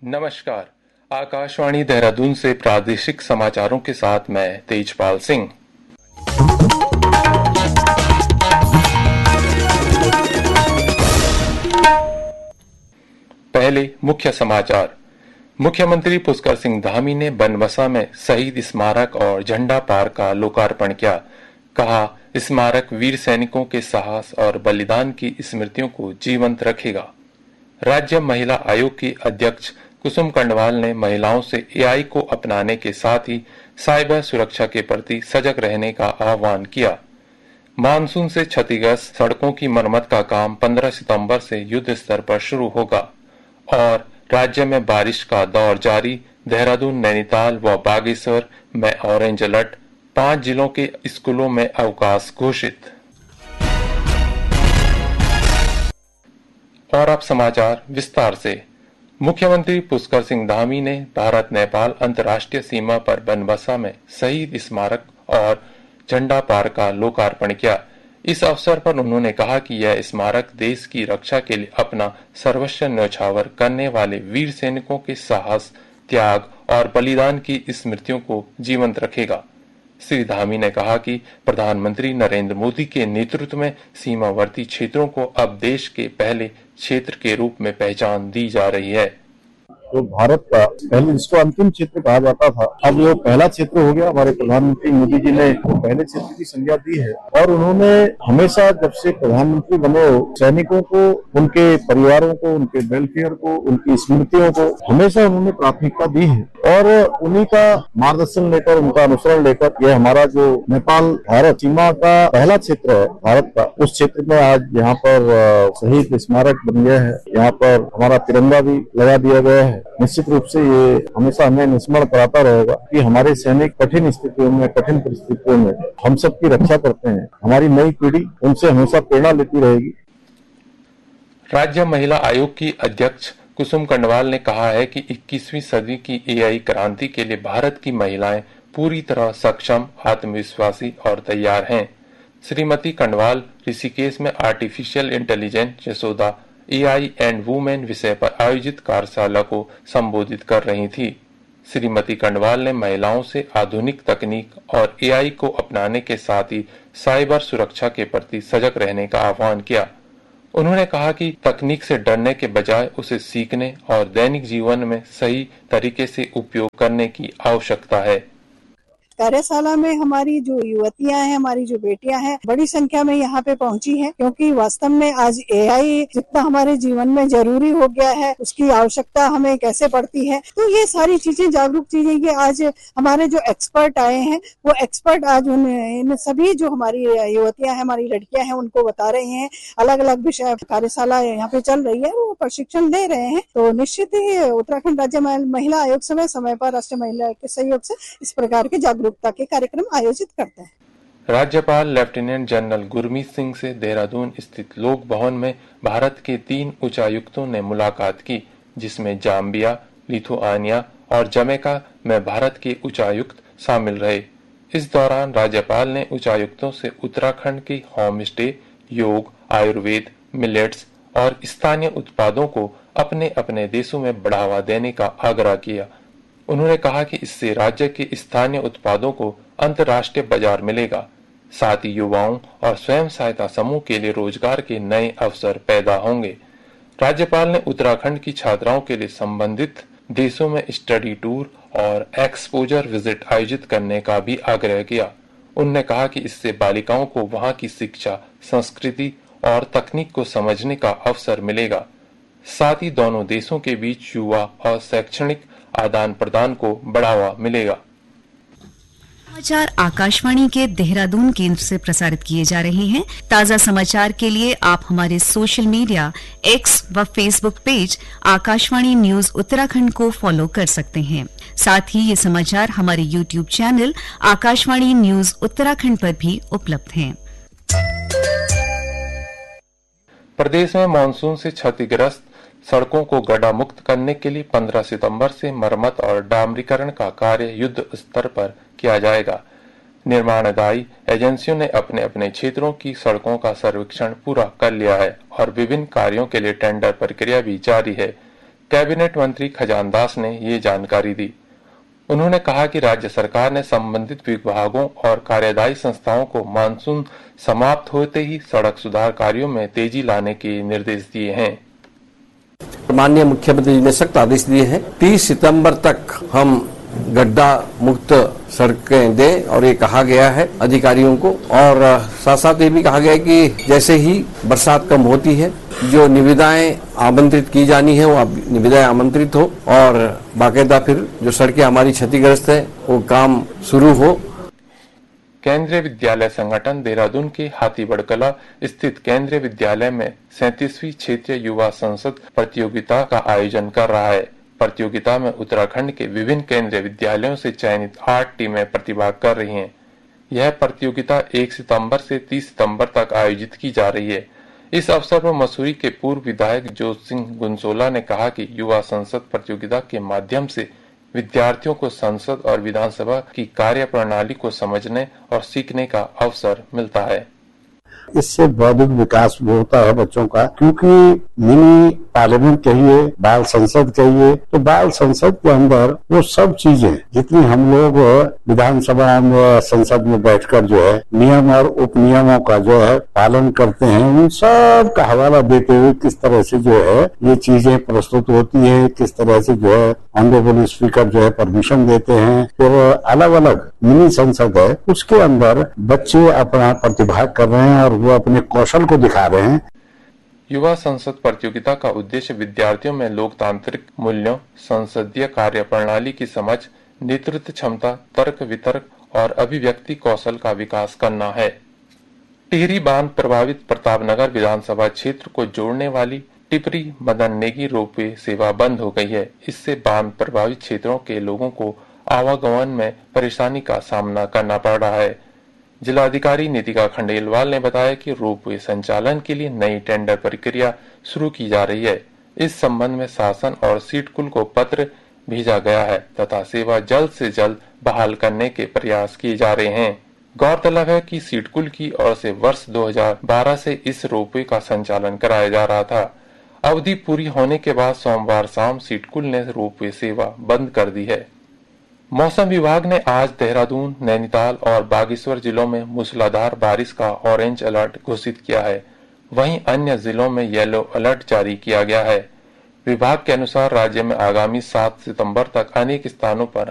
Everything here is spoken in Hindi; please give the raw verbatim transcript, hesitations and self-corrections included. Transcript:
नमस्कार। आकाशवाणी देहरादून से प्रादेशिक समाचारों के साथ मैं तेजपाल सिंह। पहले मुख्य समाचार। मुख्यमंत्री पुष्कर सिंह धामी ने बनबसा में शहीद स्मारक और झंडा पार्क का लोकार्पण किया। कहा, स्मारक वीर सैनिकों के साहस और बलिदान की स्मृतियों को जीवंत रखेगा। राज्य महिला आयोग की अध्यक्ष कुसुम कंडवाल ने महिलाओं से एआई को अपनाने के साथ ही साइबर सुरक्षा के प्रति सजग रहने का आह्वान किया। मानसून से क्षतिग्रस्त सड़कों की मरम्मत का काम पंद्रह सितंबर से युद्ध स्तर पर शुरू होगा और राज्य में बारिश का दौर जारी। देहरादून, नैनीताल व बागेश्वर में ऑरेंज अलर्ट, पांच जिलों के स्कूलों में अवकाश घोषित। और अब समाचार विस्तार से। मुख्यमंत्री पुष्कर सिंह धामी ने भारत नेपाल अंतर्राष्ट्रीय सीमा पर बनबसा में शहीद स्मारक और झंडा पार्क का लोकार्पण किया। इस अवसर पर उन्होंने कहा कि यह स्मारक देश की रक्षा के लिए अपना सर्वस्व न्यौछावर करने वाले वीर सैनिकों के साहस, त्याग और बलिदान की स्मृतियों को जीवंत रखेगा। श्री धामी ने कहा कि प्रधानमंत्री नरेंद्र मोदी के नेतृत्व में सीमावर्ती क्षेत्रों को अब देश के पहले क्षेत्र के रूप में पहचान दी जा रही है। तो भारत का पहले जिसको अंतिम क्षेत्र कहा जाता था, अब वो पहला क्षेत्र हो गया। हमारे प्रधानमंत्री मोदी जी ने पहले क्षेत्र की संज्ञा दी है और उन्होंने हमेशा जब से प्रधानमंत्री बने हो सैनिकों को, उनके परिवारों को, उनके वेलफेयर को, उनकी स्मृतियों को हमेशा उन्होंने प्राथमिकता दी है और उन्हीं का मार्गदर्शन लेकर, उनका अनुसरण लेकर ये हमारा जो नेपाल भारत सीमा का पहला क्षेत्र है भारत का, उस क्षेत्र में आज यहाँ पर शहीद स्मारक बन गया है। यहाँ पर हमारा तिरंगा भी लगा दिया गया है। निश्चित रूप से ये हमेशा हमें स्मरण कराता रहेगा कि हमारे सैनिक कठिन स्थितियों में, कठिन परिस्थितियों में हम सब की रक्षा करते हैं। हमारी नई पीढ़ी उनसे हमेशा प्रेरणा लेती रहेगी। राज्य महिला आयोग की अध्यक्ष कुसुम कंडवाल ने कहा है कि इक्कीसवीं सदी की एआई क्रांति के लिए भारत की महिलाएं पूरी तरह सक्षम, आत्मविश्वासी और तैयार हैं। श्रीमती कंडवाल ऋषिकेश में artificial intelligence Yashoda AI and women विषय पर आयोजित कार्यशाला को संबोधित कर रही थी। श्रीमती कंडवाल ने महिलाओं से आधुनिक तकनीक और एआई को अपनाने के साथ ही साइबर सुरक्षा के प्रति सजग रहने का आह्वान किया। उन्होंने कहा कि तकनीक से डरने के बजाय उसे सीखने और दैनिक जीवन में सही तरीके से उपयोग करने की आवश्यकता है। कार्यशाला में हमारी जो युवतियां हैं, हमारी जो बेटियां हैं, बड़ी संख्या में यहाँ पे पहुंची हैं, क्योंकि वास्तव में आज एआई जितना हमारे जीवन में जरूरी हो गया है, उसकी आवश्यकता हमें कैसे पड़ती है। तो ये सारी चीजें, जागरूक चीजें, ये आज हमारे जो एक्सपर्ट आए हैं, वो एक्सपर्ट आज उन इन सभी जो हमारी युवतियां हैं, हमारी लड़कियां हैं, उनको बता रहे हैं। अलग अलग विषय कार्यशाला यहाँ पे चल रही है, वो प्रशिक्षण दे रहे हैं। तो निश्चित ही उत्तराखंड राज्य महिला आयोग समय समय पर राष्ट्रीय महिला के सहयोग से इस प्रकार के जागरूकता के कार्यक्रम आयोजित करते हैं। राज्यपाल लेफ्टिनेंट जनरल गुरमीत सिंह से देहरादून स्थित लोक भवन में भारत के तीन उच्चायुक्तों ने मुलाकात की, जिसमें जाम्बिया, लिथुआनिया और जमैका में भारत के उच्चायुक्त शामिल रहे। इस दौरान राज्यपाल ने उच्चायुक्तों से उत्तराखंड की होम स्टे, योग, आयुर्वेद, मिलेट्स और स्थानीय उत्पादों को अपने अपने देशों में बढ़ावा देने का आग्रह किया। उन्होंने कहा कि इससे राज्य के स्थानीय उत्पादों को अंतर्राष्ट्रीय बाजार मिलेगा, साथ ही युवाओं और स्वयं सहायता समूह के लिए रोजगार के नए अवसर पैदा होंगे। राज्यपाल ने उत्तराखंड की छात्राओं के लिए संबंधित देशों में स्टडी टूर और एक्सपोजर विजिट आयोजित करने का भी आग्रह किया। उन्होंने कहा कि इससे बालिकाओं को वहां की शिक्षा, संस्कृति और तकनीक को समझने का अवसर मिलेगा। साथ ही दोनों देशों के बीच युवा और शैक्षणिक आदान प्रदान को बढ़ावा मिलेगा। समाचार आकाशवाणी के देहरादून केंद्र से प्रसारित किए जा रहे हैं। ताजा समाचार के लिए आप हमारे सोशल मीडिया एक्स व Facebook page Akashvani news Uttarakhand को फॉलो कर सकते हैं। साथ ही ये समाचार हमारे YouTube channel Akashvani news Uttarakhand पर भी उपलब्ध हैं। प्रदेश में मानसून से क्षतिग्रस्त सड़कों को गड्ढा मुक्त करने के लिए पंद्रह सितंबर से मरम्मत और डामरीकरण का कार्य युद्ध स्तर पर किया जाएगा। निर्माणदायी एजेंसियों ने अपने अपने क्षेत्रों की सड़कों का सर्वेक्षण पूरा कर लिया है और विभिन्न कार्यों के लिए टेंडर प्रक्रिया भी जारी है। कैबिनेट मंत्री खजानदास ने ये जानकारी दी। उन्होंने कहा कि राज्य सरकार ने संबंधित विभागों और कार्यदायी संस्थाओं को मानसून समाप्त होते ही सड़क सुधार कार्यों में तेजी लाने के निर्देश दिए हैं। माननीय मुख्यमंत्री जी ने सख्त आदेश दिए हैं, तीस सितंबर तक हम गड्ढा मुक्त सड़कें दें और ये कहा गया है अधिकारियों को। और साथ साथ ये भी कहा गया है कि जैसे ही बरसात कम होती है, जो निविदाएं आमंत्रित की जानी है वो निविदाएं आमंत्रित हो और बाकायदा फिर जो सड़कें हमारी क्षतिग्रस्त है वो काम शुरू हो। केंद्रीय विद्यालय संगठन देहरादून के हाथीबड़कला स्थित केंद्रीय विद्यालय में सैंतीसवीं क्षेत्रीय युवा संसद प्रतियोगिता का आयोजन कर रहा है। प्रतियोगिता में उत्तराखंड के विभिन्न केंद्रीय विद्यालयों से चयनित आठ टीमें प्रतिभाग कर रही हैं। यह प्रतियोगिता एक सितंबर से तीस सितंबर तक आयोजित की जा रही है। इस अवसर पर मसूरी के पूर्व विधायक जोत सिंह गुंसोला ने कहा कि युवा संसद प्रतियोगिता के माध्यम से विद्यार्थियों को संसद और विधानसभा की कार्य प्रणाली को समझने और सीखने का अवसर मिलता है। इससे बौद्धिक विकास भी होता है बच्चों का, क्योंकि मिनी पार्लियामेंट कहिए, बाल संसद कहिए, तो बाल संसद के अंदर वो सब चीजें जितनी हम लोग विधानसभा में संसद में बैठकर जो है नियम और उप नियमों का जो है पालन करते हैं, उन सब का हवाला देते हुए किस तरह से जो है ये चीजें प्रस्तुत होती है, किस तरह से जो है ऑनरेबल स्पीकर जो है परमिशन देते हैं। फिर अलग अलग मिनी संसद है, उसके अंदर बच्चे अपना प्रतिभाग कर रहे हैं और वो अपने कौशल को दिखा रहे हैं। युवा संसद प्रतियोगिता का उद्देश्य विद्यार्थियों में लोकतांत्रिक मूल्यों, संसदीय कार्य प्रणाली की समझ, नेतृत्व क्षमता, तर्क वितर्क और अभिव्यक्ति कौशल का विकास करना है। टिहरी बांध प्रभावित प्रतापनगर विधानसभा क्षेत्र को जोड़ने वाली टिपरी मदन नेगी रोपवे सेवा बंद हो गई है। इससे बांध प्रभावित क्षेत्रों के लोगों को आवागमन में परेशानी का सामना करना पड़ रहा है। जिलाधिकारी नितिका खंडेलवाल ने बताया कि रोपवे संचालन के लिए नई टेंडर प्रक्रिया शुरू की जा रही है। इस संबंध में शासन और सिडकुल को पत्र भेजा गया है तथा सेवा जल्द से जल्द बहाल करने के प्रयास किए जा रहे हैं। गौरतलब है कि सिडकुल की ओर से वर्ष दो हज़ार बारह से इस रोपवे का संचालन कराया जा रहा था। अवधि पूरी होने के बाद सोमवार शाम सिडकुल ने रोपवे सेवा बंद कर दी है। मौसम विभाग ने आज देहरादून, नैनीताल और बागेश्वर जिलों में मूसलाधार बारिश का ऑरेंज अलर्ट घोषित किया है। वहीं अन्य जिलों में येलो अलर्ट जारी किया गया है। विभाग के अनुसार राज्य में आगामी सात सितंबर तक अनेक स्थानों पर